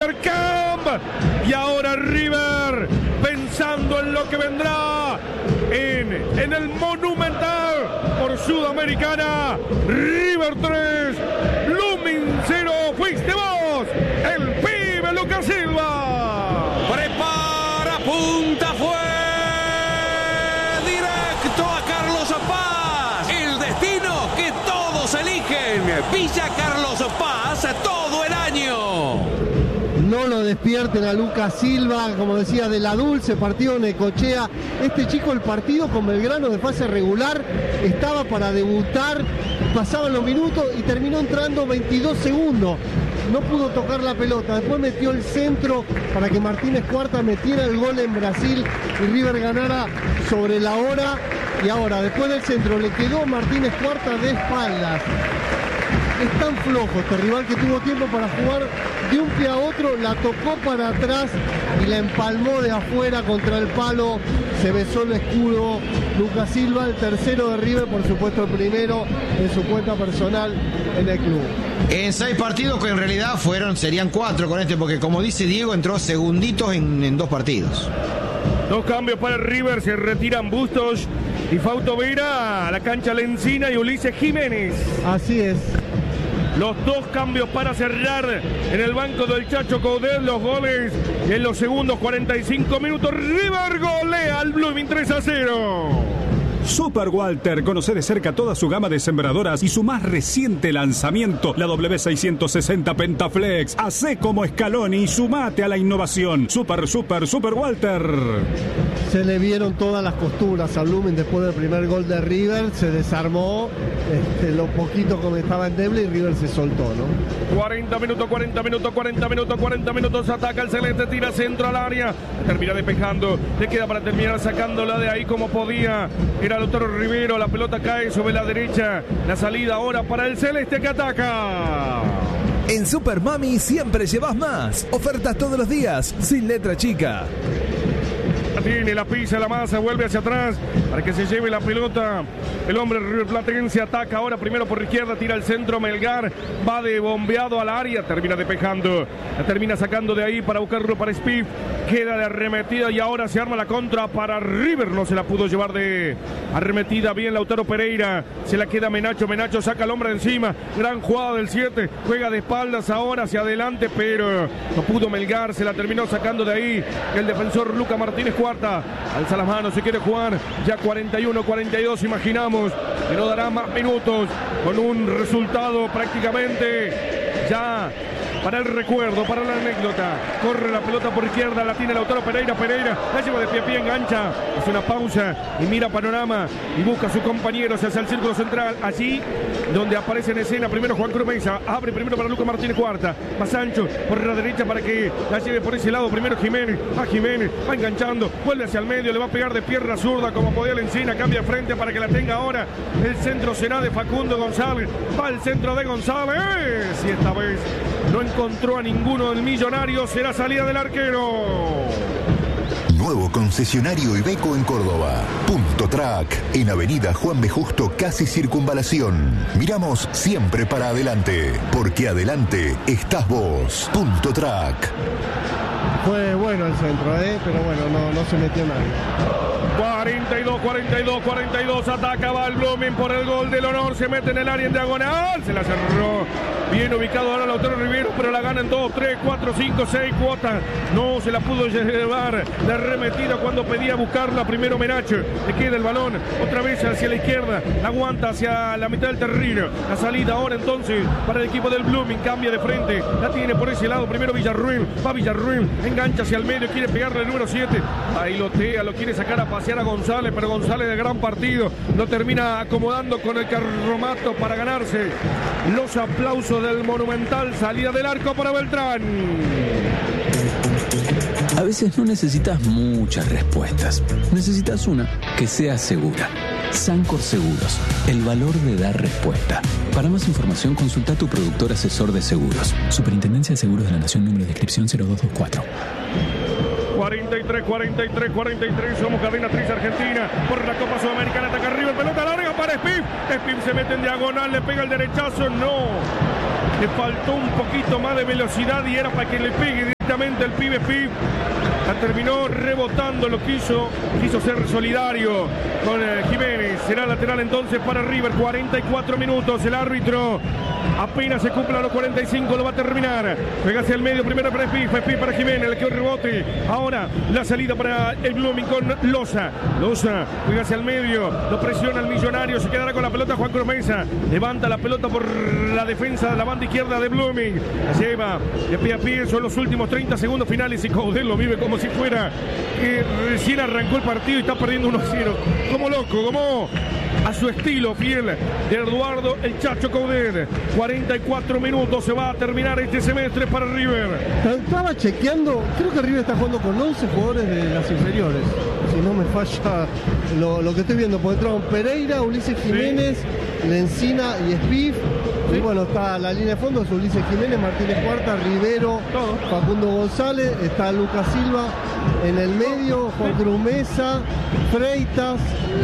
Camp. Y ahora River, pensando en lo que vendrá en el Monumental por Sudamericana. River 3, Blooming 0. Fuiste vos, el pibe Lucas Silva. Prepara, punta, fue directo a Carlos Paz. El destino que todos eligen. Villa Carlos Paz todo el año. No lo despierten a Lucas Silva, como decía, de la dulce partido Necochea. Este chico, el partido con Belgrano de fase regular, estaba para debutar, pasaban los minutos y terminó entrando 22 segundos. No pudo tocar la pelota, después metió el centro para que Martínez Cuarta metiera el gol en Brasil y River ganara sobre la hora. Y ahora, después del centro, le quedó Martínez Cuarta de espaldas. Es tan flojo este rival que tuvo tiempo para jugar de un pie a otro, la tocó para atrás y la empalmó de afuera contra el palo. Se besó el escudo Lucas Silva, el tercero de River, por supuesto el primero en su cuenta personal en el club. En 6 partidos, que en realidad serían 4 con este, porque como dice Diego, entró segunditos en 2 partidos. 2 cambios para el River, se retiran Bustos y Fausto Vera a la cancha Lencina y Ulises Jiménez. Así es. Los 2 cambios para cerrar en el banco del Chacho Coudet, los goles en los segundos 45 minutos. River golea al Blooming 3-0. Super Walter, conoce de cerca toda su gama de sembradoras y su más reciente lanzamiento, la W660 Pentaflex. Hacé como Scaloni y sumate a la innovación. Super Walter. Se le vieron todas las costuras a Blooming después del primer gol de River, se desarmó lo poquito como estaba endeble y River se soltó, ¿no? 40 minutos, ataca el Celeste, tira centro al área, termina despejando, le queda para terminar sacándola de ahí como podía. Era Lautaro Rivero, la pelota cae sobre la derecha, la salida ahora para el Celeste que ataca. En Super Mami siempre llevas más. Ofertas todos los días, sin letra chica. Tiene la pisa, la masa, vuelve hacia atrás para que se lleve la pelota. El hombre riverplatense ataca ahora primero por izquierda, tira al centro Melgar, va de bombeado al área, termina despejando, la termina sacando de ahí para buscarlo para Spiff, queda de arremetida y ahora se arma la contra para River, no se la pudo llevar de arremetida bien Lautaro Pereira, se la queda Menacho saca al hombre de encima, gran jugada del 7, juega de espaldas ahora hacia adelante, pero no pudo Melgar, se la terminó sacando de ahí el defensor Luca Martínez Cuarta. Alza las manos, se quiere jugar ya 41-42, imaginamos que no dará más minutos con un resultado prácticamente ya para el recuerdo, para la anécdota. Corre la pelota por izquierda, la tiene Lautaro Pereira, la lleva de pie a pie, engancha, hace una pausa y mira panorama y busca a sus compañeros hacia el círculo central, allí donde aparece en escena primero Juan Cruz Mesa, abre primero para Lucas Martínez Cuarta, va Sancho por la derecha para que la lleve por ese lado, primero Jiménez, va enganchando, vuelve hacia el medio, le va a pegar de pierna zurda como podía la encina, cambia de frente para que la tenga ahora, el centro será de Facundo González, va el centro de González y esta vez no encontró a ninguno del Millonario, será salida del arquero. Nuevo concesionario Iveco en Córdoba. Punto Track, en Avenida Juan B. Justo, casi Circunvalación. Miramos siempre para adelante, porque adelante estás vos. Punto Track. Fue bueno el centro, pero bueno, no se metió nadie. 42, atacaba el Blooming por el gol del honor, se mete en el área en diagonal, se la cerró, bien ubicado ahora Lautaro Rivero, pero la gana en 2, 3, 4, 5, 6 cuotas, no se la pudo llevar la arremetida cuando pedía buscarla, primero Menacho, le queda el balón, otra vez hacia la izquierda, la aguanta hacia la mitad del terreno, la salida ahora entonces para el equipo del Blooming, cambia de frente, la tiene por ese lado, primero Villarruel, va Villarruel, engancha hacia el medio, quiere pegarle el número 7, bailotea, lo quiere sacar a pasear a González, pero González de gran partido, lo termina acomodando con el carromato para ganarse los aplausos del Monumental, salida del arco para Beltrán. A veces no necesitas muchas respuestas, necesitas una que sea segura. Sancor Seguros, el valor de dar respuesta. Para más información consulta a tu productor asesor de seguros. Superintendencia de Seguros de la Nación, número de inscripción 0224. 43, somos Cadena Triz Argentina por la Copa Sudamericana, ataca arriba, pelota larga para Spiff se mete en diagonal, le pega el derechazo, no, Le faltó un poquito más de velocidad y era para que le pegue directamente el pibe Pip. La terminó rebotando, lo quiso ser solidario con Jiménez. Será lateral entonces para River. 44 minutos, el árbitro apenas se cumplan los 45, lo va a terminar. Juega hacia el medio, primero para Spif para Jiménez, le quedó el rebote. Ahora la salida para el Blooming con Loza juega hacia el medio, lo presiona el Millonario, se quedará con la pelota Juan Cruz Mesa. Levanta la pelota por la defensa de la banda izquierda de Blooming. La lleva de pie a pie, son los últimos 30 segundos finales y Coudet lo vive como si fuera que recién arrancó el partido y está perdiendo 1-0. Como loco, como a su estilo fiel de Eduardo el Chacho Coudet. 44 minutos, se va a terminar este semestre para River. Estaba chequeando, creo que River está jugando con 11 jugadores de las inferiores. Si no me falla lo que estoy viendo, porque entraron Pereira, Ulises Jiménez, Lencina y Spif. Y bueno, está la línea de fondo, es Ulises Jiménez, Martínez Cuarta, Rivero, Facundo González, está Lucas Silva en el medio, Juan Cruz Mesa, Freitas,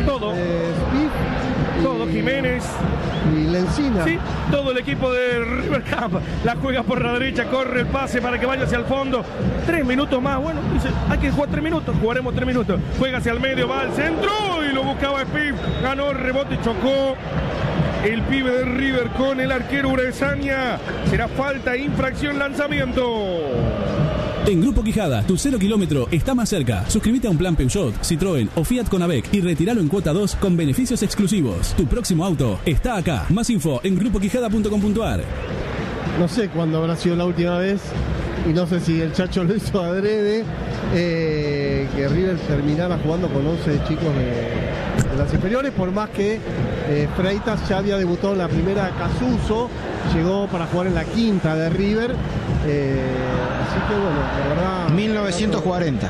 Spif, todo Jiménez y Lencina. Sí, todo el equipo de River Camp la juega por la derecha, corre el pase para que vaya hacia el fondo. 3 minutos más, bueno, dice, hay que jugar 3 minutos, jugaremos 3 minutos. Juega hacia el medio, va al centro y lo buscaba Spif, ganó el rebote y chocó el pibe de River con el arquero Urezaña. Será falta, infracción, lanzamiento. En Grupo Quijada, tu 0 kilómetro está más cerca. Suscríbete a un plan Peugeot, Citroën o Fiat con AVEC y retíralo en cuota 2 con beneficios exclusivos. Tu próximo auto está acá. Más info en grupoquijada.com.ar. No sé cuándo habrá sido la última vez, y no sé si el Chacho lo hizo adrede, que River terminara jugando con 11 chicos de las inferiores, por más que Freitas ya había debutado en la primera Casuso, llegó para jugar en la quinta de River, así que bueno, la verdad... 1940.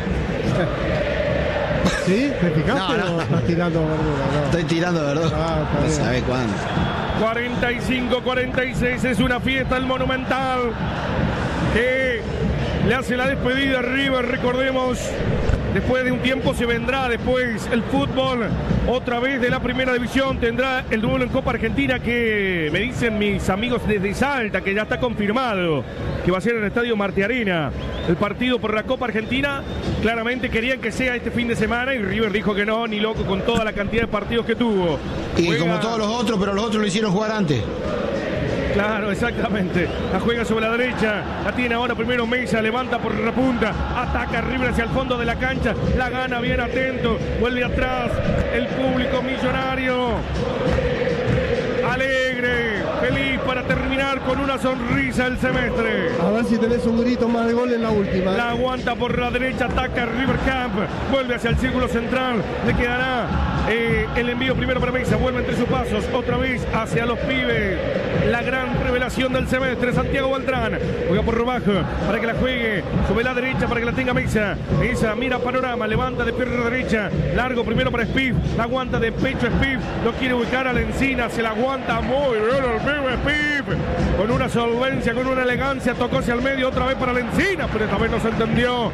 ¿Sí? ¿Te fijaste o estás tirando verdura? No. Estoy tirando verdura. No sabe cuándo. 45-46, es una fiesta el Monumental que le hace la despedida a River, recordemos. Después de un tiempo se vendrá después el fútbol otra vez de la primera división. Tendrá el duelo en Copa Argentina que me dicen mis amigos desde Salta que ya está confirmado que va a ser en el Estadio Marte Arena. El partido por la Copa Argentina claramente querían que sea este fin de semana y River dijo que no, ni loco con toda la cantidad de partidos que tuvo. Y como todos los otros, pero los otros lo hicieron jugar antes. Claro, exactamente. La juega sobre la derecha. La tiene ahora primero Mesa. Levanta por la punta. Ataca River hacia el fondo de la cancha. La gana bien atento. Vuelve atrás. El público Millonario. Alegre. Feliz para terminar con una sonrisa el semestre. A ver si tenés un grito más de gol en la última. La aguanta por la derecha. Ataca River Camp. Vuelve hacia el círculo central. Le quedará el envío primero para Mesa. Vuelve entre sus pasos. Otra vez hacia los pibes. La gran revelación del semestre, Santiago Beltrán. Juega por Robajo para que la juegue sobre la derecha para que la tenga Mesa. Mesa mira panorama, levanta de pierna derecha. Largo primero para Spif. La aguanta de pecho Spif. Lo quiere ubicar a la Encina. Se la aguanta muy bien el pibe Spif. Con una solvencia, con una elegancia. Tocó hacia el medio otra vez para la Encina. Pero esta vez no se entendió.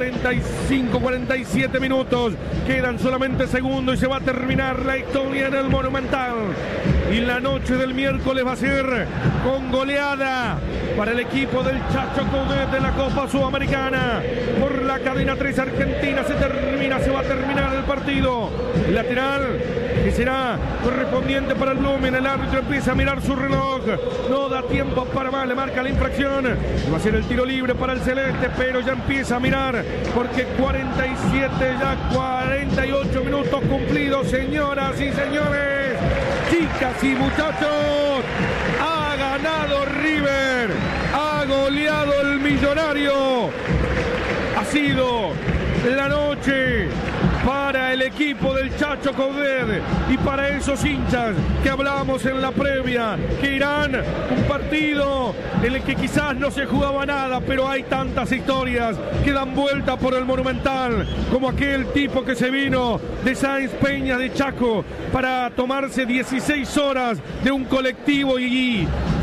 45-47 minutos. Quedan solamente segundos y se va a terminar la historia en el Monumental. Y la noche del miércoles va a ser con goleada para el equipo del Chacho Coudet de la Copa Sudamericana. Por la cadena 3 Argentina se va a terminar el partido. El lateral que será correspondiente para el Blooming. El árbitro empieza a mirar su reloj. No da tiempo para más, le marca la infracción. Va a ser el tiro libre para el Celeste, pero ya empieza a mirar porque 47, ya 48 minutos cumplidos, señoras y señores. Chicas y muchachos, ha ganado River, ha goleado el Millonario. Ha sido la noche para el equipo del Chacho Coudet y para esos hinchas que hablábamos en la previa, que irán un partido en el que quizás no se jugaba nada, pero hay tantas historias que dan vuelta por el Monumental, como aquel tipo que se vino de Sáenz Peña de Chaco para tomarse 16 horas de un colectivo y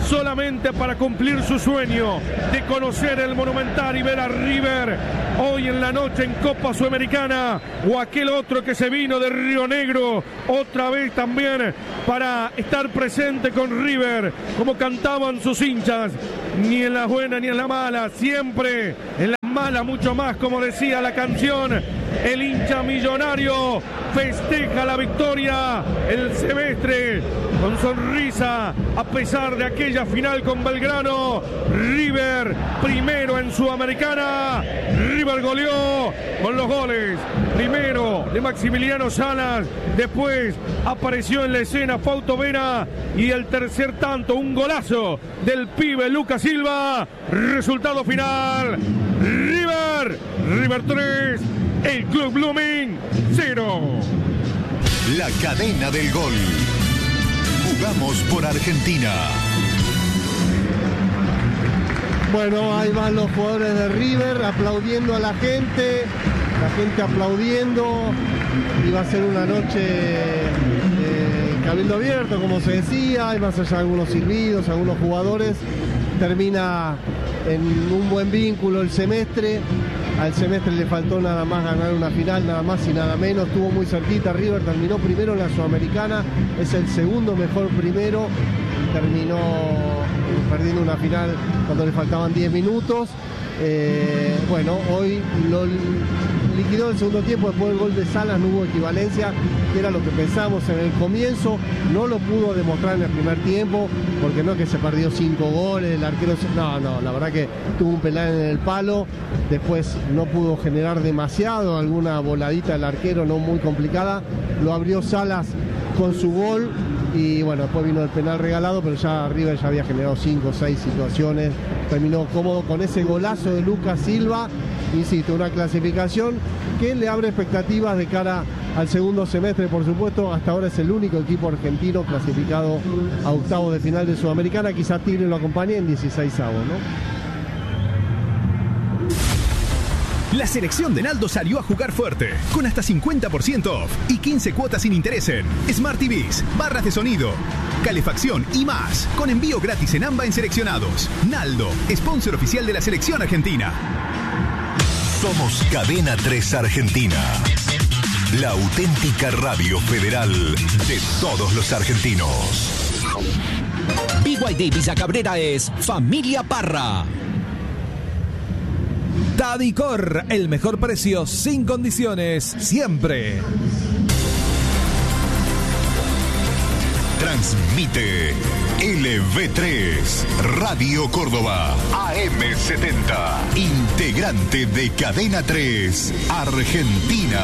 solamente para cumplir su sueño de conocer el Monumental y ver a River hoy en la noche en Copa Sudamericana, o aquel otro que se vino de Río Negro otra vez también para estar presente con River, como cantaban sus hinchas, ni en la buena ni en la mala, siempre en la mala mucho más, como decía la canción. El hincha millonario festeja la victoria, el semestre con sonrisa a pesar de aquella final con Belgrano. River primero en Sudamericana. River goleó con los goles, primero de Maximiliano Salas, después apareció en la escena Fausto Vera, y el tercer tanto, un golazo del pibe Lucas Silva. Resultado final: River 3, el Club Blooming 0. La cadena del gol. Jugamos por Argentina. Bueno, ahí van los jugadores de River aplaudiendo a la gente aplaudiendo. Iba a ser una noche cabildo abierto, como se decía, hay más allá de algunos silbidos, algunos jugadores. Termina en un buen vínculo el semestre. Al semestre le faltó nada más ganar una final, nada más y nada menos. Estuvo muy cerquita. River terminó primero en la Sudamericana, es el segundo mejor primero. Terminó perdiendo una final cuando le faltaban 10 minutos. Bueno, hoy lo liquidó el segundo tiempo, después del gol de Salas no hubo equivalencia, que era lo que pensábamos en el comienzo. No lo pudo demostrar en el primer tiempo, porque no es que se perdió 5 goles, el arquero... No, la verdad que tuvo un penal en el palo, después no pudo generar demasiado, alguna voladita del arquero no muy complicada, lo abrió Salas con su gol. Y bueno, después vino el penal regalado, pero ya River ya había generado 5 o 6 situaciones. Terminó cómodo con ese golazo de Lucas Silva. Insisto, una clasificación que le abre expectativas de cara al segundo semestre, por supuesto. Hasta ahora es el único equipo argentino clasificado a octavos de final de Sudamericana. Quizás Tigre lo acompañe en 16avos, ¿no? La selección de Naldo salió a jugar fuerte, con hasta 50% off y 15 cuotas sin interés en Smart TVs, barras de sonido, calefacción y más, con envío gratis en AMBA en seleccionados. Naldo, sponsor oficial de la selección argentina. Somos Cadena 3 Argentina, la auténtica radio federal de todos los argentinos. BYD Villa Cabrera es Familia Parra. Tadicor, el mejor precio sin condiciones, siempre. Transmite LV3, Radio Córdoba, AM70, integrante de Cadena 3, Argentina.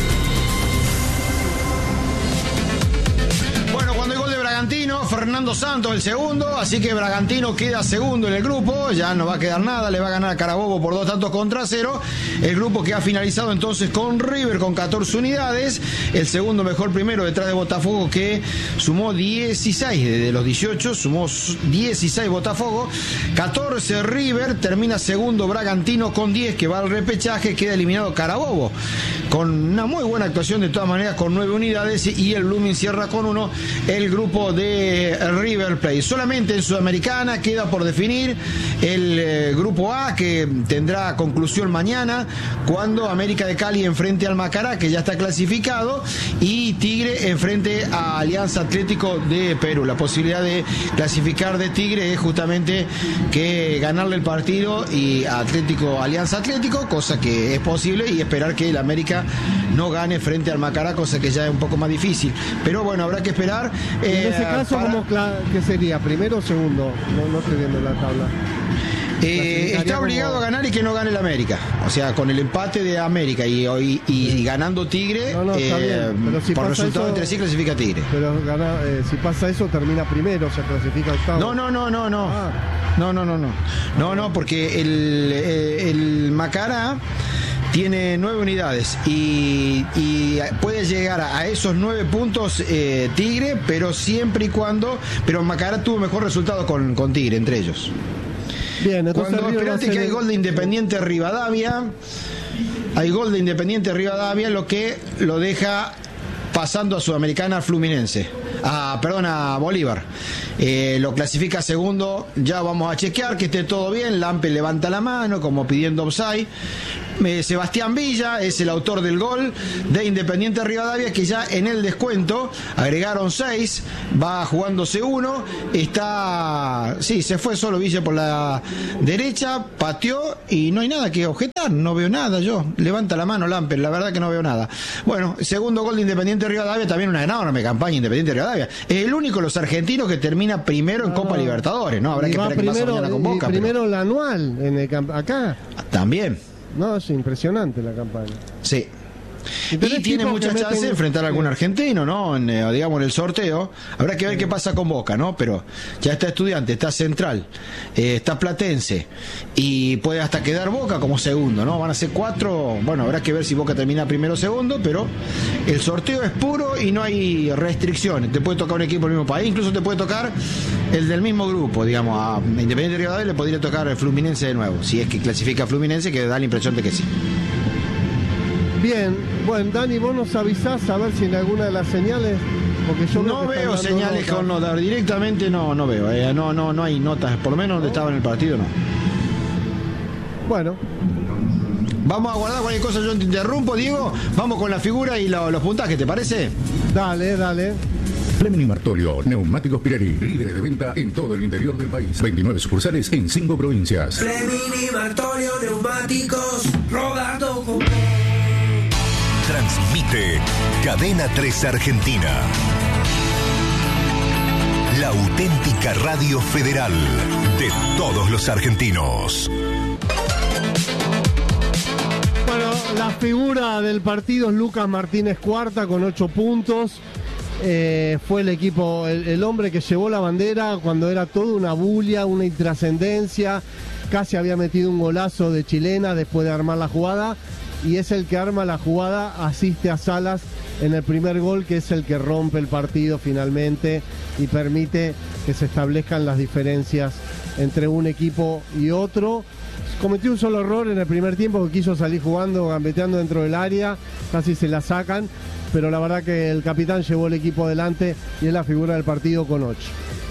Bueno, cuando el gol de Bragantino, Fernando Santos el segundo, así que Bragantino queda segundo en el grupo, ya no va a quedar nada, le va a ganar a Carabobo por 2-0. El grupo que ha finalizado entonces con River con 14 unidades, el segundo mejor primero detrás de Botafogo, que sumó 16 de los 18, sumó 16 Botafogo, 14 River, termina segundo Bragantino con 10, que va al repechaje, queda eliminado Carabobo con una muy buena actuación de todas maneras con 9 unidades, y el Blooming cierra con 1 el grupo de River Plate. Solamente en Sudamericana queda por definir el grupo A, que tendrá conclusión mañana cuando América de Cali enfrente al Macará, que ya está clasificado, y Tigre enfrente a Alianza Atlético de Perú. La posibilidad de clasificar de Tigre es justamente que ganarle el partido y a Alianza Atlético, cosa que es posible, y esperar que el América no gane frente al Macará, cosa que ya es un poco más difícil. Pero bueno, habrá que esperar. En ese caso, ¿qué sería? ¿Primero o segundo? No estoy viendo la tabla. Está obligado a ganar y que no gane el América. O sea, con el empate de América y ganando Tigre, está bien. Pero si por resultado eso, entre sí clasifica Tigre. Pero si pasa eso, termina primero, o sea, clasifica octavo. No, porque el Macará tiene 9 unidades y puede llegar a esos 9 puntos Tigre, pero siempre y cuando... Pero Macará tuvo mejor resultado con Tigre, entre ellos. Bien, entonces cuando espérate que hay gol de Independiente Rivadavia, lo que lo deja pasando a Sudamericana a Fluminense, a Bolívar. lo clasifica segundo. Ya vamos a chequear que esté todo bien. Lampe levanta la mano como pidiendo offside. Sebastián Villa es el autor del gol de Independiente Rivadavia, que ya en el descuento agregaron 6, va jugándose 1, se fue solo Villa por la derecha, pateó y no hay nada que objetar, no veo nada yo. Levanta la mano Lampe, la verdad que no veo nada. Bueno, segundo gol de Independiente Rivadavia, también una enorme campaña Independiente Rivadavia. Es el único de los argentinos que termina primero en Copa Libertadores, ¿no? Habrá que esperar que pase mañana con Boca. Primero la anual acá. También. No, es impresionante la campaña. Sí. Y tiene muchas chances de enfrentar a algún argentino, ¿no? En el sorteo. Habrá que ver qué pasa con Boca, ¿no? Pero ya está Estudiante, está Central, está Platense y puede hasta quedar Boca como segundo, ¿no? Van a ser 4. Bueno, habrá que ver si Boca termina primero o segundo, pero el sorteo es puro y no hay restricciones. Te puede tocar un equipo del mismo país, incluso te puede tocar el del mismo grupo, digamos. A Independiente Rivadavia le podría tocar el Fluminense de nuevo, si es que clasifica Fluminense, que da la impresión de que sí. Bien, bueno, Dani, vos nos avisás a ver si en alguna de las señales, porque yo no veo señales con notas, directamente no veo, no hay notas, por lo menos donde estaba en el partido no. Bueno. Vamos a guardar cualquier cosa, yo te interrumpo, Diego, vamos con la figura y los puntajes, ¿te parece? Dale. Fleming y Martolio, neumáticos Pirelli, líderes de venta en todo el interior del país. 29 sucursales en 5 provincias. Fleming y Martolio, neumáticos, rodando con... Transmite Cadena 3 Argentina. La auténtica radio federal de todos los argentinos. Bueno, la figura del partido es Lucas Martínez Cuarta con 8 puntos. Fue el equipo, el hombre que llevó la bandera cuando era toda una bulia, una intrascendencia. Casi había metido un golazo de chilena después de armar la jugada. Y es el que arma la jugada, asiste a Salas en el primer gol, que es el que rompe el partido finalmente y permite que se establezcan las diferencias entre un equipo y otro. Cometió un solo error en el primer tiempo, que quiso salir jugando, gambeteando dentro del área, casi se la sacan, pero la verdad que el capitán llevó el equipo adelante y es la figura del partido con 8.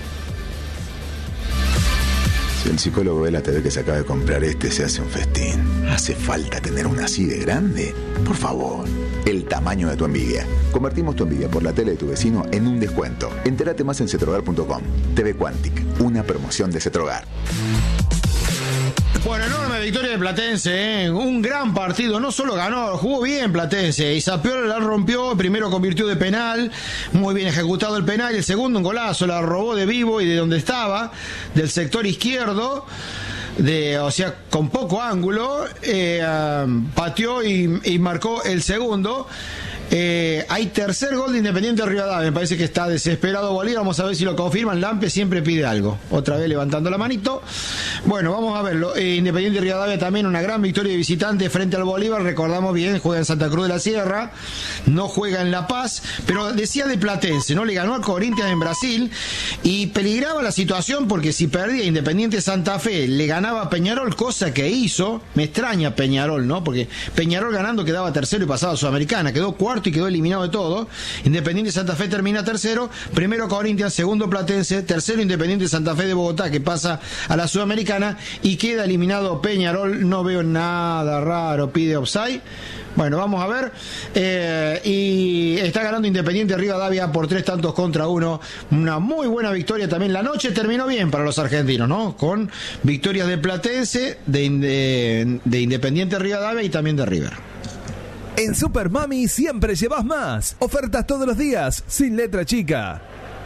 Si el psicólogo ve la TV que se acaba de comprar se hace un festín. ¿Hace falta tener una así de grande? Por favor, el tamaño de tu envidia. Convertimos tu envidia por la tele de tu vecino en un descuento. Entérate más en cetrogar.com. TV Quantic, una promoción de Cetrogar. Bueno, enorme victoria de Platense, un gran partido, no solo ganó, jugó bien Platense, y Sapiola la rompió, primero convirtió de penal, muy bien ejecutado el penal, y el segundo un golazo, la robó de vivo y de donde estaba, del sector izquierdo, con poco ángulo, pateó y marcó el segundo. Hay tercer gol de Independiente Rivadavia. Me parece que está desesperado Bolívar. Vamos a ver si lo confirman. Lampe siempre pide algo. Otra vez levantando la manito. Bueno, vamos a verlo. Independiente Rivadavia también una gran victoria de visitante frente al Bolívar. Recordamos bien, juega en Santa Cruz de la Sierra. No juega en La Paz. Pero decía de Platense, ¿no? Le ganó a Corinthians en Brasil. Y peligraba la situación porque si perdía Independiente Santa Fe, le ganaba a Peñarol, cosa que hizo. Me extraña Peñarol, ¿no? Porque Peñarol ganando quedaba tercero y pasaba a Sudamericana. Quedó cuarto y quedó eliminado de todo. Independiente Santa Fe termina tercero, primero Corinthians, segundo Platense, tercero Independiente Santa Fe de Bogotá, que pasa a la Sudamericana y queda eliminado Peñarol. No veo nada raro, pide offside. Bueno, vamos a ver. Y está ganando Independiente Rivadavia por 3-1. Una muy buena victoria también. La noche terminó bien para los argentinos, ¿no? Con victorias de Platense, de Independiente Rivadavia y también de River. En Super Mami siempre llevas más. Ofertas todos los días, sin letra chica.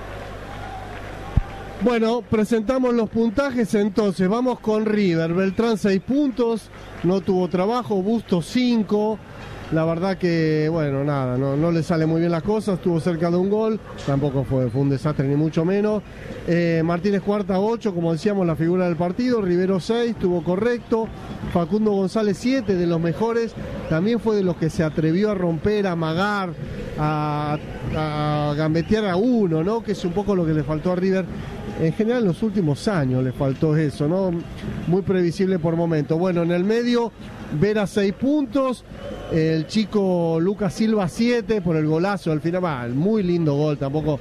Bueno, presentamos los puntajes entonces. Vamos con River. Beltrán 6 puntos, no tuvo trabajo. Bustos 5. La verdad que, bueno, nada, no le sale muy bien las cosas. Estuvo cerca de un gol. Tampoco fue un desastre, ni mucho menos. Martínez Cuarta 8, como decíamos, la figura del partido. Rivero 6, estuvo correcto. Facundo González 7, de los mejores. También fue de los que se atrevió a romper, a amagar, a gambetear a uno, ¿no? Que es un poco lo que le faltó a River. En general en los últimos años le faltó eso, ¿no? Muy previsible por momento. Bueno, en el medio, Vera 6 puntos. El chico Lucas Silva 7 por el golazo al final. Muy lindo gol, tampoco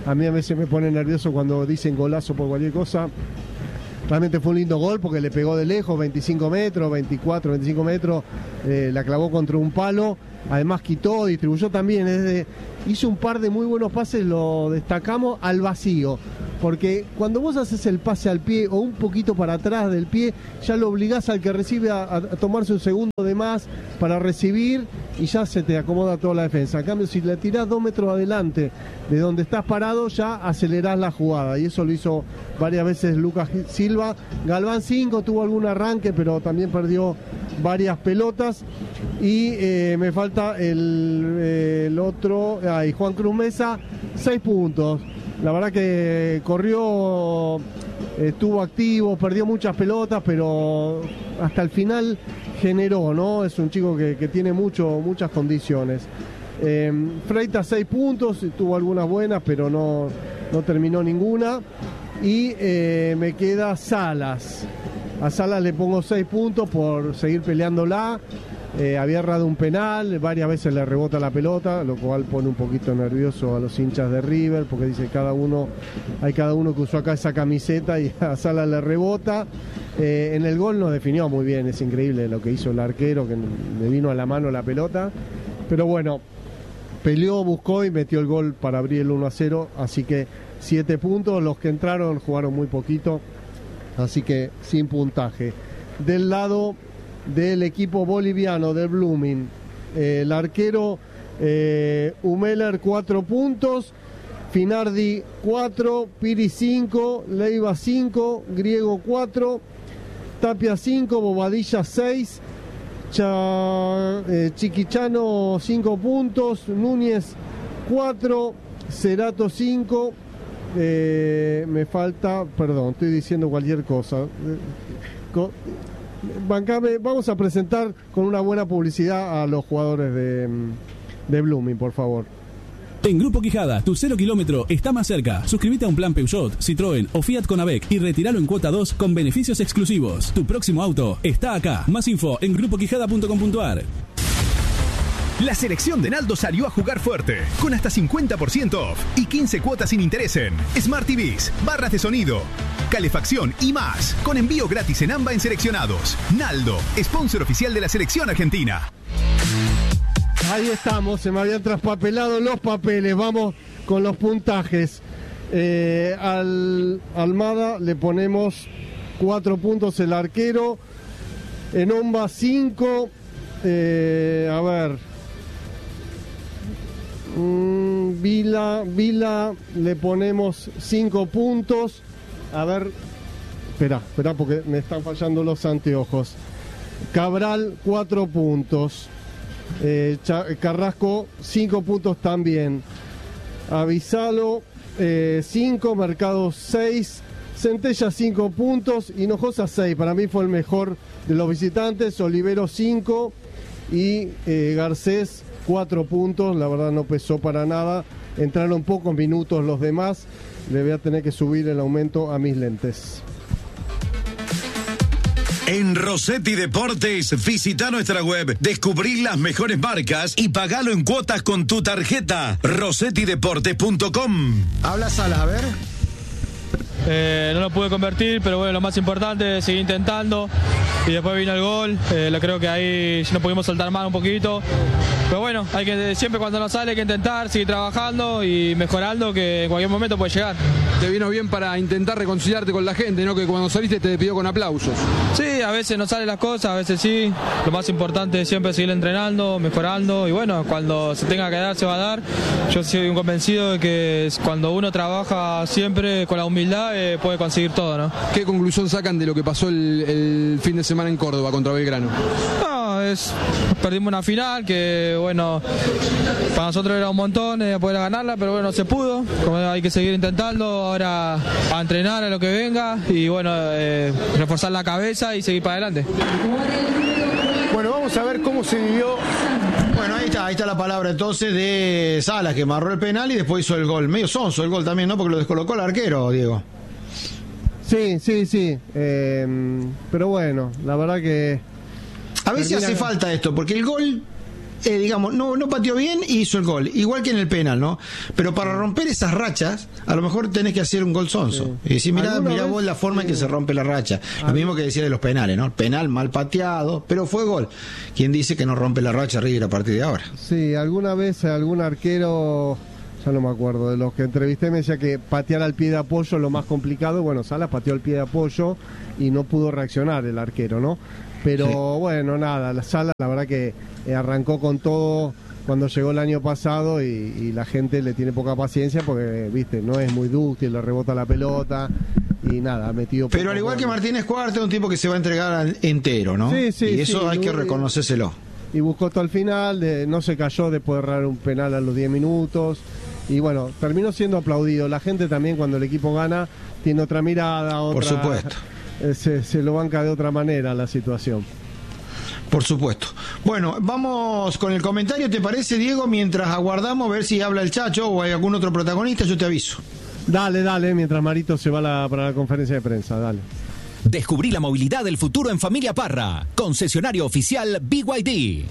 A mí a veces me pone nervioso cuando dicen golazo por cualquier cosa. Realmente fue un lindo gol porque le pegó de lejos, 25 metros, 24, 25 metros, la clavó contra un palo, además quitó, distribuyó también, hizo un par de muy buenos pases, lo destacamos, al vacío, porque cuando vos haces el pase al pie o un poquito para atrás del pie, ya lo obligás al que recibe a tomarse un segundo de más para recibir y ya se te acomoda toda la defensa. En cambio, si le tirás 2 metros adelante de donde estás parado, ya acelerás la jugada, y eso lo hizo varias veces Lucas Silva. Galván 5 tuvo algún arranque, pero también perdió varias pelotas. Y me falta el otro, Juan Cruz Mesa, 6 puntos. La verdad que corrió, estuvo activo, perdió muchas pelotas, pero hasta el final generó, ¿no? Es un chico que tiene muchas condiciones. Freitas 6 puntos, tuvo algunas buenas, pero no terminó ninguna. Y me queda Salas. A Salas le pongo 6 puntos por seguir peleándola. Había errado un penal, varias veces le rebota la pelota, lo cual pone un poquito nervioso a los hinchas de River, porque dice hay cada uno que usó acá esa camiseta y a Salas le rebota. En el gol nos definió muy bien, es increíble lo que hizo el arquero, que le vino a la mano la pelota, pero bueno, peleó, buscó y metió el gol para abrir el 1-0, así que 7 puntos. Los que entraron jugaron muy poquito, así que sin puntaje. Del lado del equipo boliviano del Blooming, el arquero Humeler 4 puntos, Finardi 4, Piri 5, Leiva 5, Griego 4, Tapia 5, Bobadilla 6, Chiquichano 5 puntos, Núñez 4, Cerato 5, me falta, perdón, estoy diciendo cualquier cosa. Bancame, vamos a presentar con una buena publicidad a los jugadores de Blooming, por favor. En Grupo Quijada, tu 0 kilómetro está más cerca. Suscríbete a un plan Peugeot, Citroën o Fiat con AVEC y retíralo en cuota 2 con beneficios exclusivos. Tu próximo auto está acá. Más info en grupoquijada.com.ar. La selección de Naldo salió a jugar fuerte, con hasta 50% off y 15 cuotas sin interés en Smart TVs, barras de sonido, calefacción y más, con envío gratis en AMBA en seleccionados. Naldo, sponsor oficial de la selección argentina. Ahí estamos, se me habían traspapelado los papeles, vamos con los puntajes. Al Almada le ponemos 4 puntos el arquero, Enomba 5, a ver... Vila le ponemos 5 puntos. A ver, espera porque me están fallando los anteojos. Cabral 4 puntos, Carrasco 5 puntos también, Avisalo 5, Mercado 6, Centella 5 puntos, Hinojosa 6, para mí fue el mejor de los visitantes, Olivero 5 y Garcés 4 puntos, la verdad no pesó para nada, entraron pocos minutos los demás, le voy a tener que subir el aumento a mis lentes. En Rossetti Deportes, visita nuestra web, descubrí las mejores marcas y pagalo en cuotas con tu tarjeta. RossettiDeportes.com. Habla Salas, a ver. No lo pude convertir, pero bueno, lo más importante, seguí intentando y después vino el gol. Creo que ahí no pudimos soltar más un poquito. Pero bueno, hay que siempre cuando nos sale hay que intentar, seguir trabajando y mejorando, que en cualquier momento puede llegar. Te vino bien para intentar reconciliarte con la gente, ¿no? Que cuando saliste te pidió con aplausos. Sí, a veces no salen las cosas, a veces sí. Lo más importante es siempre seguir entrenando, mejorando y bueno, cuando se tenga que dar se va a dar. Yo soy un convencido de que cuando uno trabaja siempre con la humildad puede conseguir todo, ¿no? ¿Qué conclusión sacan de lo que pasó el fin de semana en Córdoba contra Belgrano? No, perdimos una final que bueno, para nosotros era un montón poder ganarla, pero bueno, se pudo. Como hay que seguir intentando ahora a entrenar a lo que venga y bueno, reforzar la cabeza y seguir para adelante. Bueno, vamos a ver cómo se vivió. Bueno, ahí está la palabra entonces de Salas, que amarró el penal y después hizo el gol. Medio sonso el gol también, ¿no? Porque lo descolocó el arquero, Diego. Sí. Pero bueno, la verdad que... A veces hace falta esto, porque el gol digamos, no pateó bien y hizo el gol, igual que en el penal, ¿no? Pero para romper esas rachas, a lo mejor tenés que hacer un gol sonso. Y decir, mirá vos la forma en que se rompe la racha. Lo mismo que decía de los penales, ¿no? Penal mal pateado, pero fue gol. ¿Quién dice que no rompe la racha River a partir de ahora? Sí, alguna vez algún arquero, ya no me acuerdo, de los que entrevisté me decía que patear al pie de apoyo es lo más complicado. Bueno, Salas pateó al pie de apoyo y no pudo reaccionar el arquero, ¿no? Pero sí. Bueno, nada, la Salas la verdad que arrancó con todo cuando llegó el año pasado y la gente le tiene poca paciencia porque, viste, no es muy dúctil, le rebota la pelota y nada, ha metido... Pero al igual que Martínez Cuarta, es un tipo que se va a entregar entero, ¿no? Sí, y eso hay que reconocérselo. Y buscó hasta el final, no se cayó después de errar un penal a los 10 minutos. Y bueno, terminó siendo aplaudido. La gente también cuando el equipo gana tiene otra mirada, otra... Por supuesto. Se lo banca de otra manera la situación. Por supuesto. Bueno, vamos con el comentario, ¿te parece, Diego? Mientras aguardamos a ver si habla el Chacho o hay algún otro protagonista, yo te aviso. Dale, mientras Marito se va para la conferencia de prensa, dale. Descubrí la movilidad del futuro en Familia Parra, concesionario oficial BYD.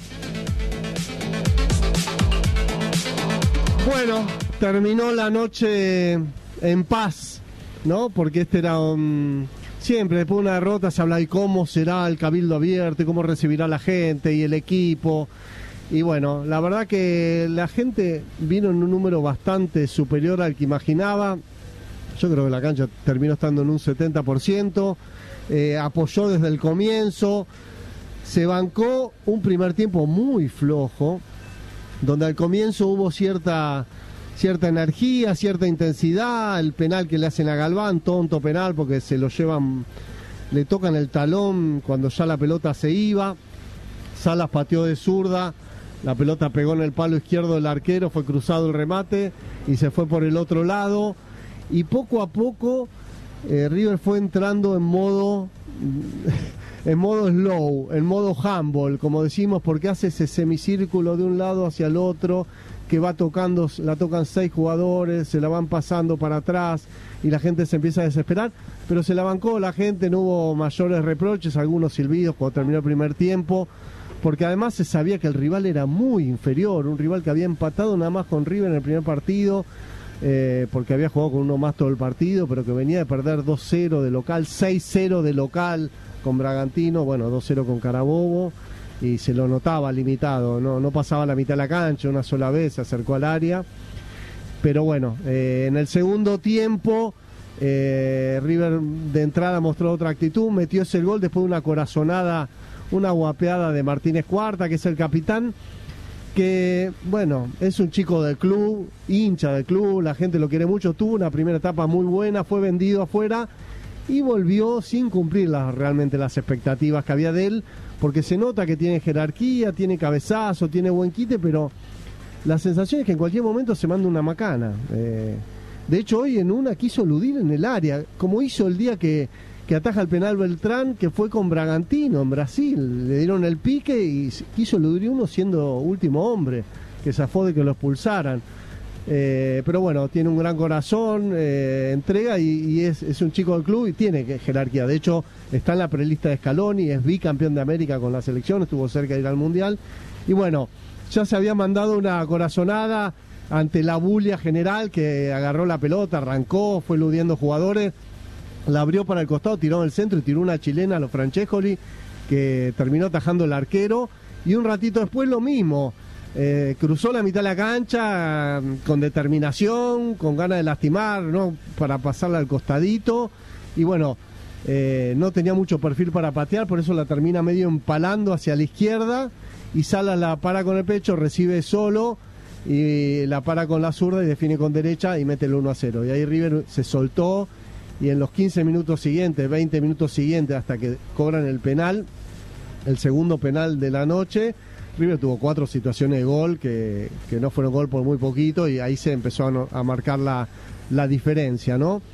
Bueno, terminó la noche en paz, ¿no? Porque este era siempre después de una derrota se habla de cómo será el cabildo abierto y cómo recibirá la gente y el equipo. Y bueno, la verdad que la gente vino en un número bastante superior al que imaginaba. Yo creo que la cancha terminó estando en un 70%. Apoyó desde el comienzo. Se bancó un primer tiempo muy flojo, donde al comienzo hubo cierta energía, cierta intensidad. El penal que le hacen a Galván, tonto penal porque se lo llevan, le tocan el talón cuando ya la pelota se iba. Salas pateó de zurda, la pelota pegó en el palo izquierdo del arquero, fue cruzado el remate y se fue por el otro lado. Y poco a poco River fue entrando en modo slow, en modo handball, como decimos, porque hace ese semicírculo de un lado hacia el otro, que va tocando, la tocan 6 jugadores, se la van pasando para atrás y la gente se empieza a desesperar, pero se la bancó la gente, no hubo mayores reproches, algunos silbidos cuando terminó el primer tiempo, porque además se sabía que el rival era muy inferior, un rival que había empatado nada más con River en el primer partido, porque había jugado con uno más todo el partido, pero que venía de perder 2-0 de local, 6-0 de local con Bragantino, bueno, 2-0 con Carabobo, y se lo notaba limitado, no pasaba la mitad de la cancha, una sola vez se acercó al área. Pero bueno, en el segundo tiempo River de entrada mostró otra actitud, metió ese gol después de una corazonada, una guapeada de Martínez Cuarta, que es el capitán, que bueno, es un chico del club, hincha del club, la gente lo quiere mucho, tuvo una primera etapa muy buena, fue vendido afuera y volvió sin cumplir realmente las expectativas que había de él, porque se nota que tiene jerarquía, tiene cabezazo, tiene buen quite, pero la sensación es que en cualquier momento se manda una macana. De hecho, hoy en una quiso eludir en el área, como hizo el día que ataja el penal Beltrán, que fue con Bragantino en Brasil. Le dieron el pique y quiso eludir uno siendo último hombre, que zafó de que lo expulsaran. Pero bueno, tiene un gran corazón, entrega y es un chico del club y tiene jerarquía. De hecho, está en la prelista de Scaloni, es bicampeón de América con la selección, estuvo cerca de ir al Mundial. Y bueno, ya se había mandado una corazonada ante la bulia general, que agarró la pelota, arrancó, fue eludiendo jugadores, la abrió para el costado, tiró en el centro y tiró una chilena a los Francescoli, que terminó atajando el arquero. Y un ratito después lo mismo. Cruzó la mitad de la cancha con determinación, con ganas de lastimar, ¿no? Para pasarla al costadito, y bueno, no tenía mucho perfil para patear, por eso la termina medio empalando hacia la izquierda, y Salas la para con el pecho, recibe solo y la para con la zurda y define con derecha y mete el 1-0, y ahí River se soltó, y en los 15 minutos siguientes, 20 minutos siguientes, hasta que cobran el penal, el segundo penal de la noche, River tuvo 4 situaciones de gol que no fueron gol por muy poquito, y ahí se empezó a marcar la diferencia, ¿no?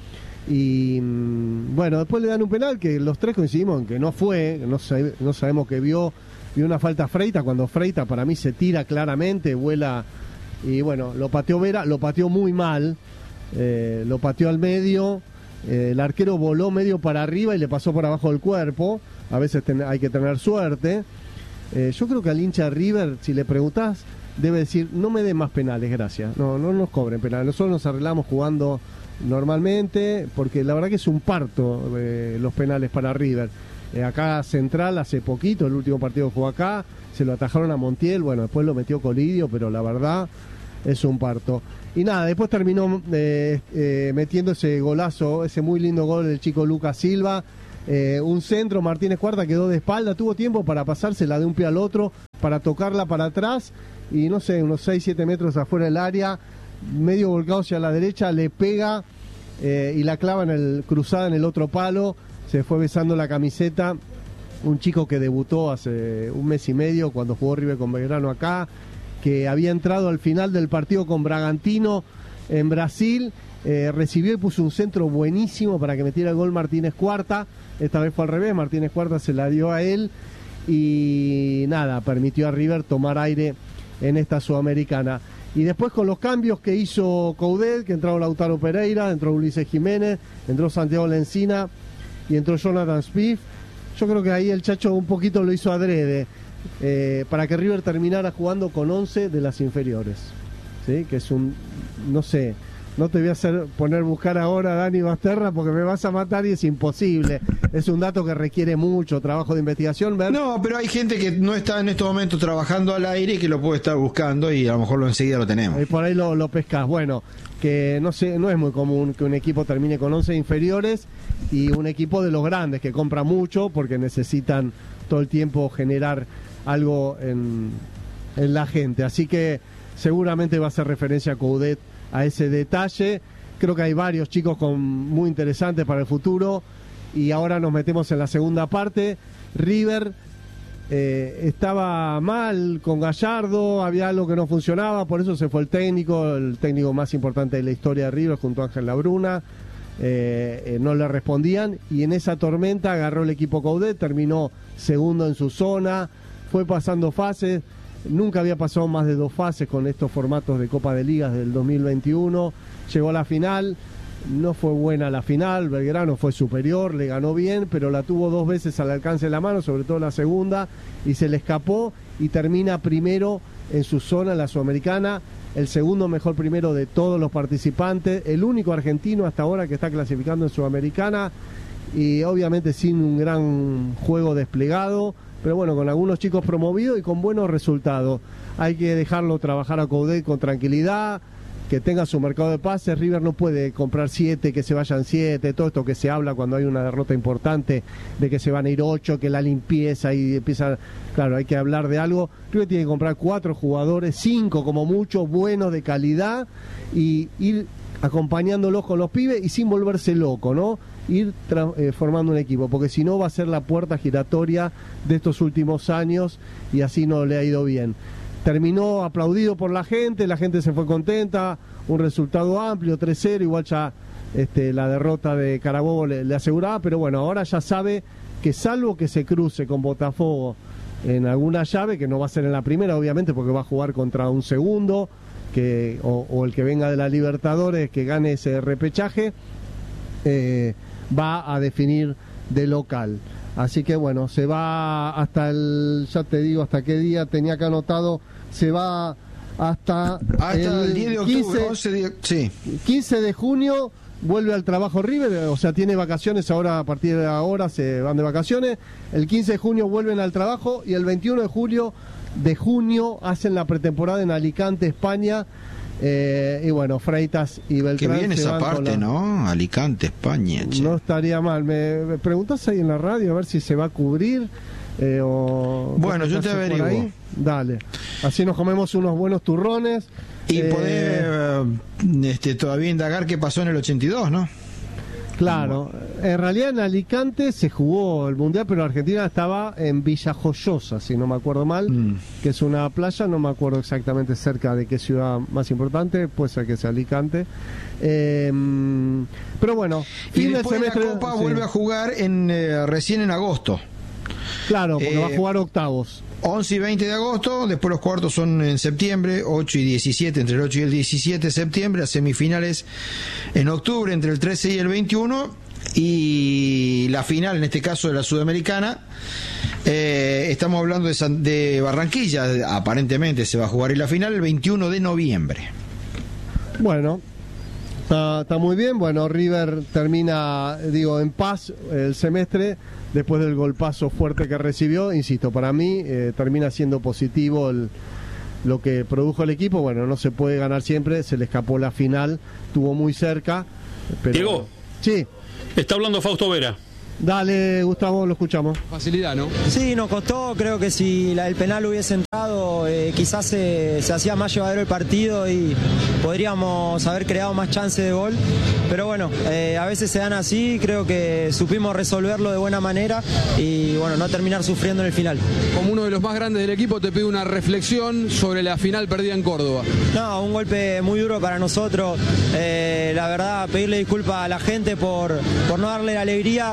Y bueno, después le dan un penal que los tres coincidimos en que no fue, no sabemos que vio una falta a Freita, cuando Freita para mí se tira claramente, vuela, y bueno, lo pateó Vera, lo pateó muy mal, lo pateó al medio, el arquero voló medio para arriba y le pasó por abajo del cuerpo, a veces hay que tener suerte. Yo creo que al hincha de River, si le preguntás, debe decir, no me den más penales, gracias. No nos cobren penales. Nosotros nos arreglamos jugando normalmente, porque la verdad que es un parto los penales para River. Acá Central hace poquito, el último partido que jugó acá, se lo atajaron a Montiel, bueno, después lo metió Colidio, pero la verdad es un parto. Y nada, después terminó metiendo ese golazo, ese muy lindo gol del chico Lucas Silva. Un centro, Martínez Cuarta quedó de espalda, tuvo tiempo para pasársela de un pie al otro, para tocarla para atrás, y no sé, unos 6-7 metros afuera del área, medio volcado hacia la derecha, le pega y la clava cruzada en el otro palo. Se fue besando la camiseta un chico que debutó hace un mes y medio cuando jugó River con Belgrano acá, que había entrado al final del partido con Bragantino en Brasil, recibió y puso un centro buenísimo para que metiera el gol Martínez Cuarta. Esta vez fue al revés, Martínez Cuarta se la dio a él y nada, permitió a River tomar aire en esta Sudamericana. Y después con los cambios que hizo Coudet, que entró Lautaro Pereira, entró Ulises Jiménez, entró Santiago Lencina y entró Jonathan Smith, yo creo que ahí el Chacho un poquito lo hizo adrede, para que River terminara jugando con 11 de las inferiores, ¿sí? Que es no sé, no te voy a poner buscar ahora a Dani Basterra porque me vas a matar y es imposible. Es un dato que requiere mucho trabajo de investigación. No, pero hay gente que no está en estos momentos trabajando al aire y que lo puede estar buscando y a lo mejor enseguida lo tenemos. Y por ahí lo pescás. Bueno, que no sé, no es muy común que un equipo termine con 11 inferiores y un equipo de los grandes que compra mucho porque necesitan todo el tiempo generar algo en la gente. Así que seguramente va a hacer referencia a Coudet a ese detalle. Creo que hay varios chicos muy interesantes para el futuro. Y ahora nos metemos en la segunda parte. River estaba mal con Gallardo, había algo que no funcionaba, por eso se fue el técnico más importante de la historia de River junto a Ángel Labruna. No le respondían y en esa tormenta agarró el equipo Coudet, terminó segundo en su zona, fue pasando fases. Nunca había pasado más de 2 fases con estos formatos de Copa de Ligas del 2021. Llegó a la final, no fue buena la final, Belgrano fue superior, le ganó bien, pero la tuvo 2 veces al alcance de la mano, sobre todo la segunda, y se le escapó y termina primero en su zona, en la Sudamericana, el segundo mejor primero de todos los participantes, el único argentino hasta ahora que está clasificando en Sudamericana, y obviamente sin un gran juego desplegado, pero bueno, con algunos chicos promovidos y con buenos resultados. Hay que dejarlo trabajar a Coudet con tranquilidad, que tenga su mercado de pases. River no puede comprar 7, que se vayan 7, todo esto que se habla cuando hay una derrota importante, de que se van a ir 8, que la limpieza y empieza, claro, hay que hablar de algo. River tiene que comprar 4 jugadores, 5 como mucho, buenos, de calidad, y ir acompañándolos con los pibes y sin volverse loco, ¿no? Ir formando un equipo, porque si no va a ser la puerta giratoria de estos últimos años y así no le ha ido bien. Terminó aplaudido por la gente se fue contenta, un resultado amplio, 3-0, igual ya la derrota de Carabobo le aseguraba, pero bueno, ahora ya sabe que salvo que se cruce con Botafogo en alguna llave, que no va a ser en la primera obviamente porque va a jugar contra un segundo, o el que venga de la Libertadores que gane ese repechaje, va a definir de local. Así que bueno, se va hasta ya te digo hasta qué día tenía que anotado, se va hasta el 10 de octubre, 15 de junio vuelve al trabajo River, o sea, tiene vacaciones ahora, a partir de ahora se van de vacaciones, el 15 de junio vuelven al trabajo y el 21 de junio hacen la pretemporada en Alicante, España. Y bueno, Freitas y Beltrán. Que viene esa parte, ¿no? Alicante, España. Che. No estaría mal. ¿Me preguntás ahí en la radio a ver si se va a cubrir? Bueno, yo te averiguo. Dale. Así nos comemos unos buenos turrones. Y poder todavía indagar qué pasó en el 82, ¿no? Claro, en realidad en Alicante se jugó el Mundial, pero Argentina estaba en Villa Joyosa, si no me acuerdo mal, que es una playa, no me acuerdo exactamente cerca de qué ciudad más importante, puede ser que sea Alicante. Pero bueno, y después la Copa vuelve a jugar recién en agosto. Claro, porque va a jugar octavos. 11 y 20 de agosto, después los cuartos son en septiembre, 8 y 17, entre el 8 y el 17 de septiembre, las semifinales en octubre, entre el 13 y el 21, y la final, en este caso de la Sudamericana, estamos hablando de Barranquilla, aparentemente se va a jugar en la final el 21 de noviembre. Bueno, está muy bien. Bueno, River termina, en paz el semestre después del golpazo fuerte que recibió. Insisto, para mí termina siendo positivo lo que produjo el equipo. Bueno, no se puede ganar siempre, se le escapó la final, estuvo muy cerca. Pero... Diego. Sí. Está hablando Fausto Vera. Dale, Gustavo, lo escuchamos. Facilidad, ¿no? Sí, nos costó. Creo que si el penal hubiese entrado, quizás se hacía más llevadero el partido y podríamos haber creado más chances de gol. Pero bueno, a veces se dan así. Creo que supimos resolverlo de buena manera y bueno, no terminar sufriendo en el final. Como uno de los más grandes del equipo, te pido una reflexión sobre la final perdida en Córdoba. No, un golpe muy duro para nosotros. La verdad, pedirle disculpas a la gente por no darle la alegría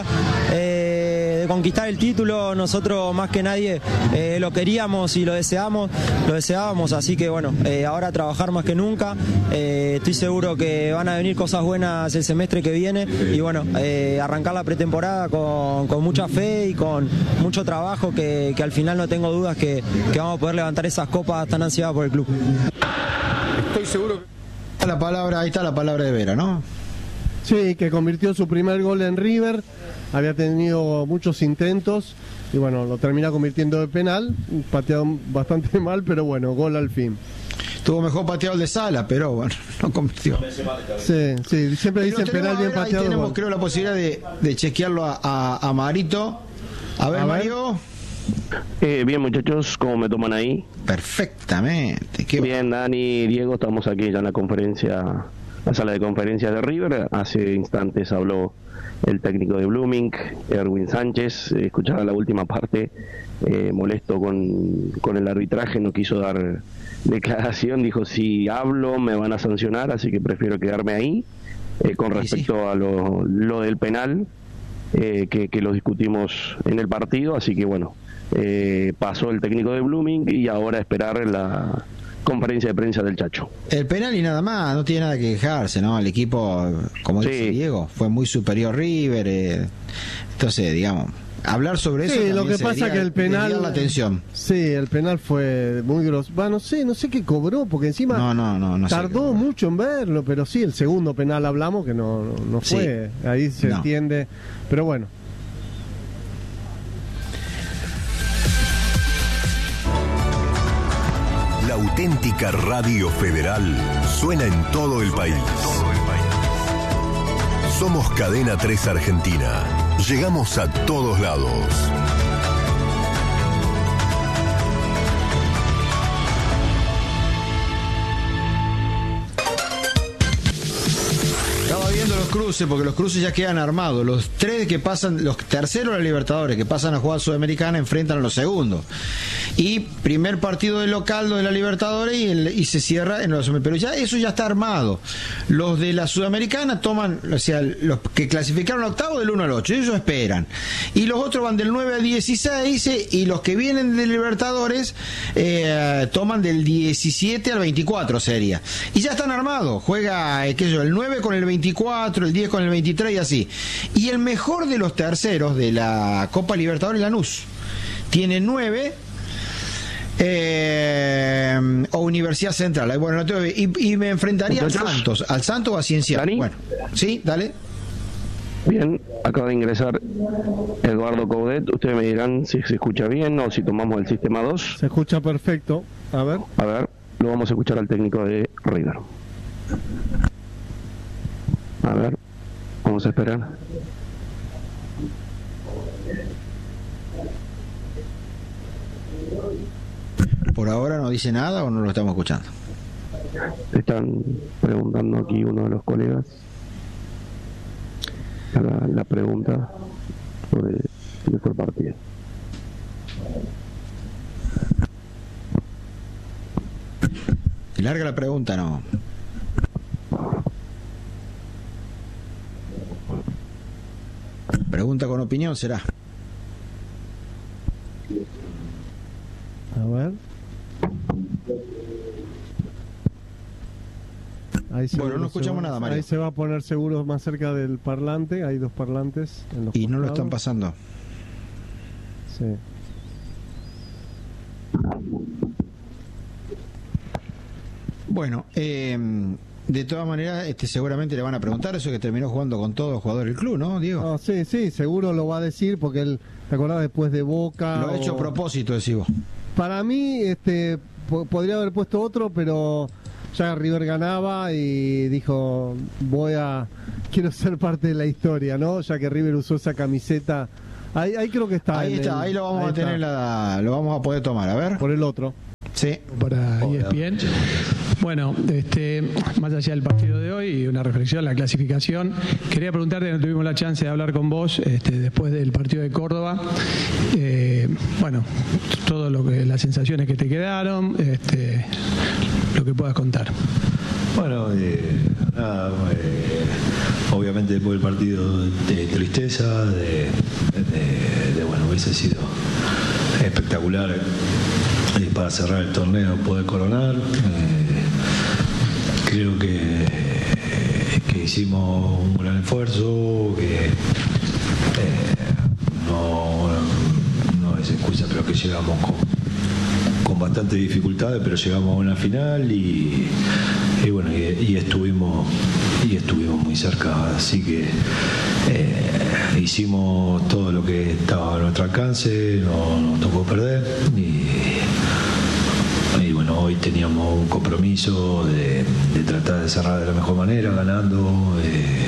de conquistar el título. Nosotros más que nadie lo queríamos y lo deseábamos, así que bueno, ahora trabajar más que nunca. Estoy seguro que van a venir cosas buenas el semestre que viene y bueno, arrancar la pretemporada con mucha fe y con mucho trabajo, que al final no tengo dudas que vamos a poder levantar esas copas tan ansiadas por el club. Estoy seguro que... Ahí está la palabra de Vera, ¿no? Sí, que convirtió su primer gol en River. Había tenido muchos intentos y bueno, lo termina convirtiendo de penal, pateado bastante mal, pero bueno, gol al fin. Tuvo mejor pateado el de Sala, pero bueno, no convirtió. Sí, siempre dicen penal bien pateado. Ahí tenemos, creo, la posibilidad de chequearlo a Marito. A ver, Mario. Bien, muchachos, ¿cómo me toman ahí? Perfectamente. Bien, Dani, Diego, estamos aquí ya en la sala de conferencias de River. Hace instantes habló el técnico de Blooming, Erwin Sánchez. Escuchaba la última parte, molesto con el arbitraje, no quiso dar declaración, dijo: si hablo me van a sancionar, así que prefiero quedarme ahí. Con respecto a lo del penal, que lo discutimos en el partido, así que bueno, pasó el técnico de Blooming y ahora esperar la conferencia de prensa del Chacho. El penal y nada más, no tiene nada que quejarse, ¿no? El equipo, como dice Diego, fue muy superior River, entonces, digamos, hablar sobre eso. Sí, lo que pasa que el penal, la atención. Sí, el penal fue muy grosso. No sé qué cobró, porque encima no tardó mucho en verlo, pero sí, el segundo penal hablamos que no fue, ahí se entiende, pero bueno. La auténtica Radio Federal suena en todo el país. Somos Cadena 3 Argentina. Llegamos a todos lados. Estaba viendo los cruces, porque los cruces ya quedan armados. Los tres que pasan, los terceros de la Libertadores que pasan a jugar Sudamericana enfrentan a los segundos. Y primer partido de local de la Libertadores y se cierra en los... Pero ya eso ya está armado. Los de la Sudamericana toman, o sea, los que clasificaron a octavo del 1 al 8, ellos esperan. Y los otros van del 9 al 16 y los que vienen de Libertadores toman del 17 al 24 sería. Y ya están armados. Juega el 9 con el 24, el 10 con el 23 y así. Y el mejor de los terceros de la Copa Libertadores, Lanús, tiene 9. O Universidad Central. Bueno, y me enfrentaría al Santos o a Cienciano. Bueno, sí, dale. Bien, acaba de ingresar Eduardo Coudet. Ustedes me dirán si se escucha bien o si tomamos el sistema 2. Se escucha perfecto. A ver, lo vamos a escuchar al técnico de River. A ver, vamos a esperar. Por ahora no dice nada o no lo estamos escuchando. Están preguntando aquí uno de los colegas la pregunta sobre nuestro partido. Larga la pregunta, ¿no? Pregunta con opinión será. A ver. Bueno, no escuchamos nada, Mario. Ahí se va a poner seguro más cerca del parlante. Hay 2 parlantes en los y no lo costados. están pasando. Sí. Bueno, de todas maneras, seguramente le van a preguntar eso, que terminó jugando con todos los jugadores del club, ¿no, Diego? No, sí, seguro lo va a decir, porque él, ¿te acordás después de Boca? Lo ha hecho a propósito, decís vos. Para mí, podría haber puesto otro, pero ya River ganaba y dijo, quiero ser parte de la historia, ¿no? Ya que River usó esa camiseta. Ahí creo que está. Ahí está, ahí lo vamos a tener, lo vamos a poder tomar, a ver. Por el otro. Sí. Para ESPN. Bueno, más allá del partido de hoy y una reflexión, la clasificación, quería preguntarte, no tuvimos la chance de hablar con vos después del partido de Córdoba, bueno, todo las sensaciones que te quedaron, lo que puedas contar. Bueno, nada, obviamente después del partido de tristeza, bueno, hubiese sido espectacular para cerrar el torneo, poder coronar. Creo que hicimos un gran esfuerzo, que no es excusa, pero que llegamos con bastantes dificultades, pero llegamos a una final y bueno, y estuvimos muy cerca, así que hicimos todo lo que estaba a nuestro alcance, no nos tocó perder y bueno, hoy teníamos un compromiso de tratar de cerrar de la mejor manera, ganando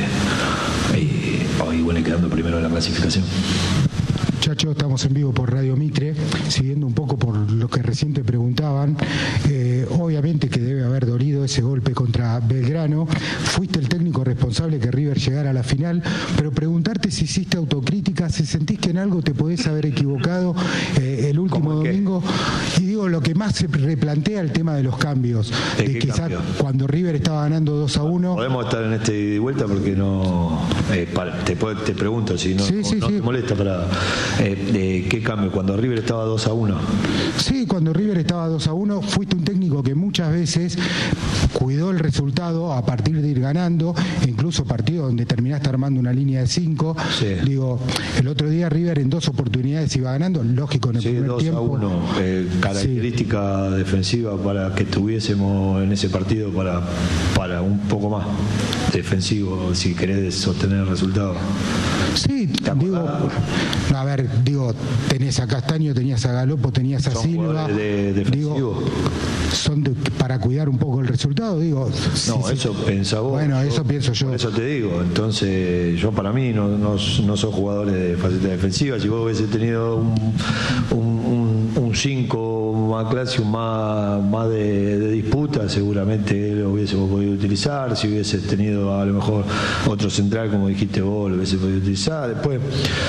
y bueno, quedando primero en la clasificación. Chacho, estamos en vivo por Radio Mitre, siguiendo un poco por lo que recién te preguntaban. Obviamente que debe haber dolido ese golpe contra Belgrano. Fuiste el técnico responsable que River llegara a la final, pero preguntarte si hiciste autocrítica, si sentís que en algo te podés haber equivocado el último domingo. Y digo, lo que más se replantea el tema de los cambios. ¿De quizás cambio? Cuando River estaba ganando 2-1. Podemos estar en este ida y vuelta porque no. Te pregunto si no, no te molesta para. ¿Qué cambio? Cuando River estaba 2-1. Sí, cuando River estaba 2-1, fuiste un técnico que muchas veces cuidó el resultado a partir de ir ganando, incluso partidos donde terminaste armando una línea de 5. Sí. Digo, el otro día River en 2 oportunidades iba ganando, lógico, en el primer tiempo. 2-1, característica defensiva para que tuviésemos en ese partido para un poco más defensivo, si querés sostener el resultado. Sí, digo, tenés a Castaño, tenías a Galopo, tenías a Silva. Digo, son para cuidar un poco el resultado, digo. No, eso pensás vos. Bueno, eso pienso yo. Por eso te digo. Entonces, yo para mí no soy jugadores de faceta defensiva. Si vos hubiese tenido un 5 más clásico, más de disputa, seguramente lo hubiésemos podido utilizar. Si hubiese tenido a lo mejor otro central, como dijiste vos, lo hubiese podido utilizar. Después,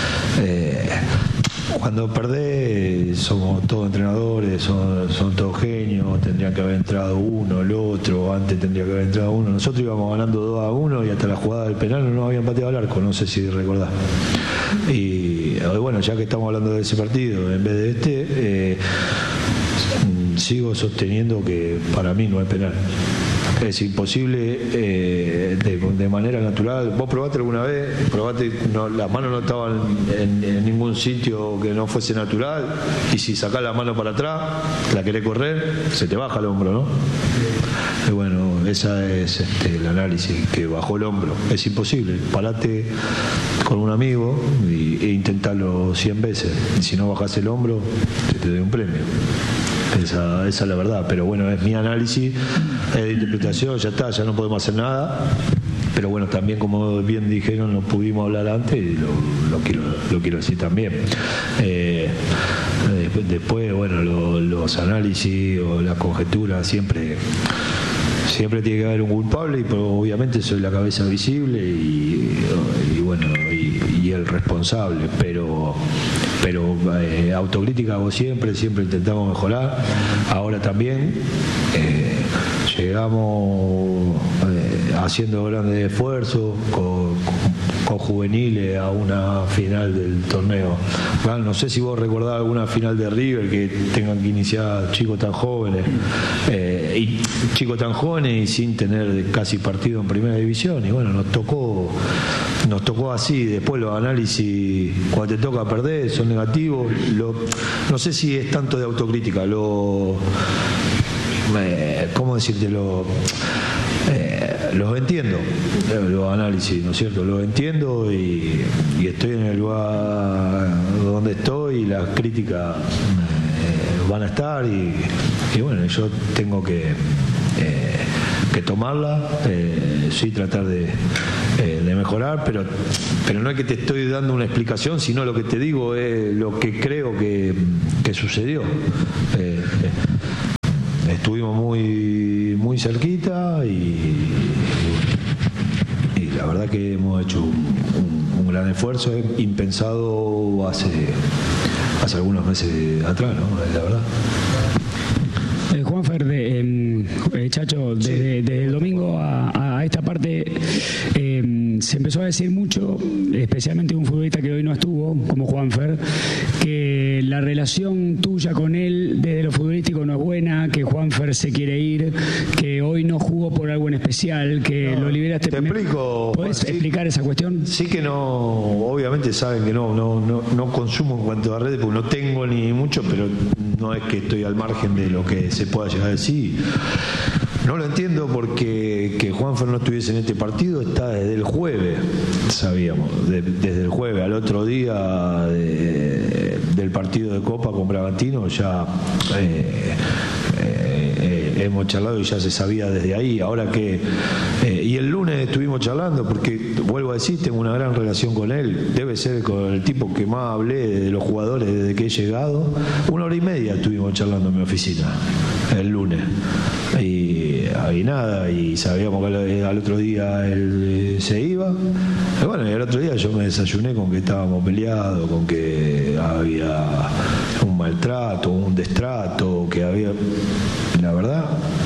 cuando perdés, somos todos entrenadores, son todos genios, tendría que haber entrado uno, el otro, antes tendría que haber entrado uno. Nosotros íbamos ganando 2-1 y hasta la jugada del penal no nos habían pateado al arco, no sé si recordás. Y bueno, ya que estamos hablando de ese partido, en vez de sigo sosteniendo que para mí no es penal. Es imposible de manera natural. ¿Vos probaste alguna vez? Las manos no estaban en ningún sitio que no fuese natural, y si sacás la mano para atrás, la querés correr, se te baja el hombro, ¿no? Y bueno, esa es el análisis, que bajó el hombro. Es imposible. Parate con un amigo e intentarlo 100 veces. Y si no bajás el hombro, te doy un premio. Esa es la verdad, pero bueno, es mi análisis, es de interpretación, ya está, ya no podemos hacer nada. Pero bueno, también, como bien dijeron, no pudimos hablar antes, y lo quiero decir también. Después, bueno, los análisis o las conjeturas siempre tiene que haber un culpable, y obviamente soy la cabeza visible y bueno, y el responsable, pero autocrítica hago siempre intentamos mejorar. Ahora también llegamos haciendo grandes esfuerzos juveniles a una final del torneo. Claro, no sé si vos recordás alguna final de River que tengan que iniciar chicos tan jóvenes y sin tener casi partido en primera división, y bueno, nos tocó así. Después los análisis cuando te toca perder son negativos. No sé si es tanto de autocrítica, ¿cómo decírtelo? Los entiendo, los análisis, ¿no es cierto? Los entiendo y estoy en el lugar donde estoy y las críticas van a estar y bueno, yo tengo que tomarla, sí, tratar de mejorar, pero no es que te estoy dando una explicación, sino lo que te digo es lo que creo que sucedió. Estuvimos muy cerquita y la verdad que hemos hecho un gran esfuerzo, impensado hace algunos meses atrás, ¿no? La verdad. Juanfer, Chacho, desde el domingo a esta parte se empezó a decir mucho, especialmente un futbolista que hoy no estuvo, como Juanfer, que la relación tuya con él desde lo futbolístico no es buena, que Juanfer se quiere ir, que hoy no jugó por algo en especial, que lo liberaste. Te explico. ¿Podés explicar esa cuestión? Sí, que no, obviamente saben que no consumo en cuanto a redes, porque no tengo ni mucho, pero no es que estoy al margen de lo que se pueda llegar a decir. No lo entiendo porque que Juanfer no estuviese en este partido está desde el jueves, sabíamos, desde el jueves al otro día del partido de Copa con Bragantino ya hemos charlado y ya se sabía desde ahí. Ahora que y el lunes estuvimos charlando, porque vuelvo a decir, tengo una gran relación con él, debe ser con el tipo que más hablé de los jugadores desde que he llegado. 1 hora y media estuvimos charlando en mi oficina el lunes y nada, y sabíamos que al otro día él se iba, y bueno, y al otro día yo me desayuné con que estábamos peleados, con que había un maltrato, un destrato, que había, la verdad,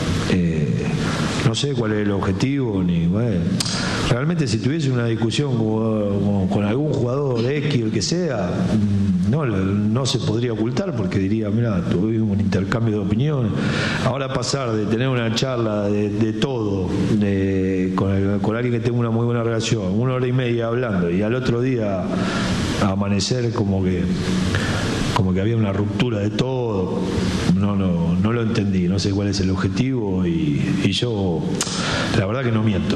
no sé cuál es el objetivo, ni bueno, realmente si tuviese una discusión con algún jugador X, el que sea, no se podría ocultar, porque diría, mira, tuvimos un intercambio de opiniones. Ahora pasar de tener una charla de todo con alguien que tengo una muy buena relación, 1 hora y media hablando, y al otro día amanecer como que había una ruptura de todo, no lo entendí, no sé cuál es el objetivo, y yo la verdad que no miento.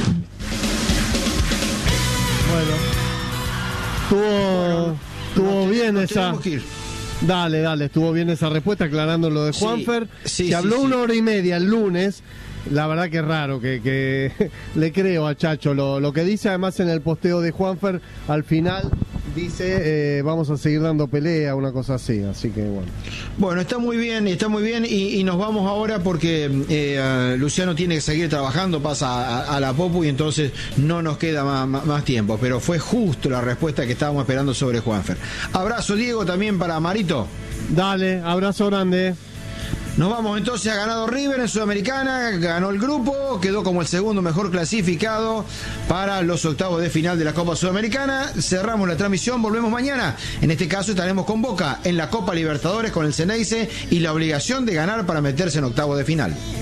Bueno, estuvo bien esa. Dale, estuvo bien esa respuesta, aclarando lo de Juanfer. Se habló 1 hora y media el lunes. La verdad que es raro, que le creo a Chacho lo que dice. Además, en el posteo de Juanfer al final dice vamos a seguir dando pelea, una cosa así que bueno, está muy bien y nos vamos ahora porque Luciano tiene que seguir trabajando, pasa a la Popu, y entonces no nos queda más tiempo, pero fue justo la respuesta que estábamos esperando sobre Juanfer. Abrazo, Diego, también para Marito. Dale, abrazo grande. Nos vamos entonces. Ha ganado River en Sudamericana, ganó el grupo, quedó como el segundo mejor clasificado para los octavos de final de la Copa Sudamericana. Cerramos la transmisión, volvemos mañana. En este caso estaremos con Boca en la Copa Libertadores con el Ceneice y la obligación de ganar para meterse en octavos de final.